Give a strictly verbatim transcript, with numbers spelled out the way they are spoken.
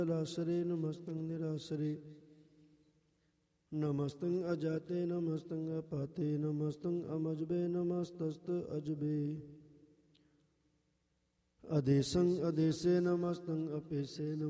ਲਾਸਰੇ ਨਮਸਤੰ ਨਿਰਾਸਰੇ ਨਮਸਤੰ ਅਜਾਤੇ ਨਮਸਤੰ ਅਪਾਤੇ ਨਮਸਤੰ ਅਮਜਬੇ ਨਮਸਤਸਤ ਅਜਬੇ ਅਦੇਸੰ ਅਦੇਸੇ ਨਮਸਤੰ ਅਪੇਸੇ